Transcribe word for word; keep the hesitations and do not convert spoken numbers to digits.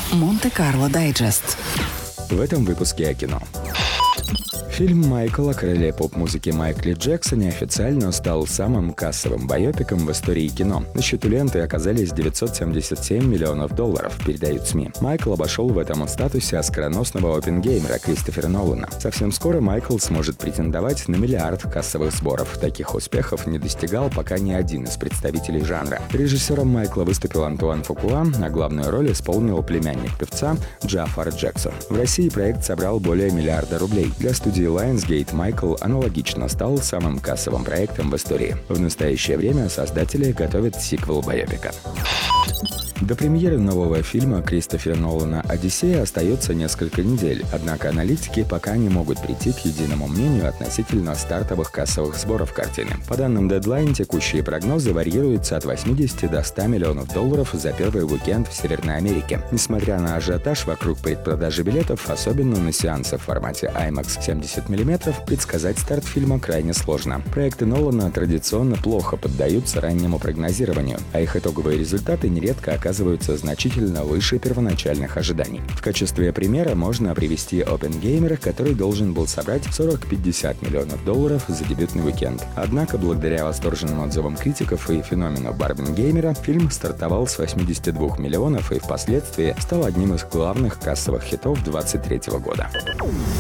Монте-Карло Дайджест. В этом выпуске о кино. Фильм Майкл о короле поп-музыки Майкле Джексоне официально стал самым кассовым байопиком в истории кино. На счету ленты оказались девятьсот семьдесят семь миллионов долларов, передают СМИ. Майкл обошел в этом статусе оскароносного опенгеймера Кристофера Нолана. Совсем скоро Майкл сможет претендовать на миллиард кассовых сборов. Таких успехов не достигал пока ни один из представителей жанра. Режиссером Майкла выступил Антуан Фукуа, а главную роль исполнил племянник певца Джафар Джексон. В России проект собрал более миллиарда рублей. Для студии Lionsgate Майкл аналогично стал самым кассовым проектом в истории. В настоящее время создатели готовят сиквел байопика. До премьеры нового фильма Кристофера Нолана «Одиссея» остается несколько недель, однако аналитики пока не могут прийти к единому мнению относительно стартовых кассовых сборов картины. По данным Deadline, текущие прогнозы варьируются от восьмидесяти до ста миллионов долларов за первый уикенд в Северной Америке. Несмотря на ажиотаж вокруг предпродажи билетов, особенно на сеансы в формате IMAX семьдесят миллиметров, предсказать старт фильма крайне сложно. Проекты Нолана традиционно плохо поддаются раннему прогнозированию, а их итоговые результаты нередко оказываются оказываются значительно выше первоначальных ожиданий. В качестве примера можно привести «Опенгеймера», который должен был собрать сорок-пятьдесят миллионов долларов за дебютный уикенд. Однако, благодаря восторженным отзывам критиков и феномену «Барбенгеймера», фильм стартовал с восьмидесяти двух миллионов и впоследствии стал одним из главных кассовых хитов двадцать третьего года.